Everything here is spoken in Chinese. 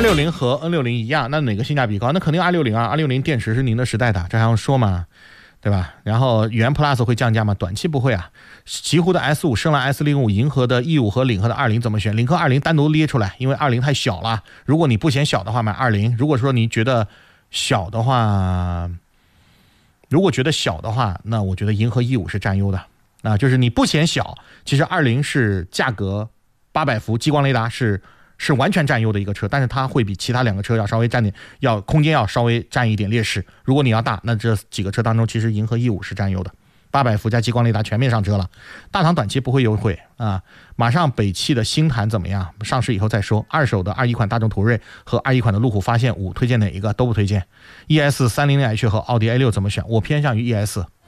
i60和 N60一样，那哪个性价比高？那肯定 i60啊，260电池是您的时代的，这还用说吗？对吧？然后元 Plus 会降价吗？短期不会啊。奇狐的 S5 升了 S05， 银河的 E5 和领克的20怎么选？领克20单独列出来，因为20太小了。如果你不嫌小的话，买20；如果说你觉得小的话，那我觉得银河 E5是占优的。啊，就是你不嫌小，其实20是价格800伏激光雷达是完全占优的一个车，但是它会比其他两个车要稍微占点，空间要稍微占一点劣势。如果你要大，那这几个车当中，其实银河 E5是占优的，800伏加激光雷达全面上车了。大唐短期不会优惠啊，马上北汽的星坛怎么样？上市以后再说。二手的21款大众途锐和21款的路虎发现5，推荐哪一个？都不推荐。ES300H 和奥迪 A6 怎么选？我偏向于 ES。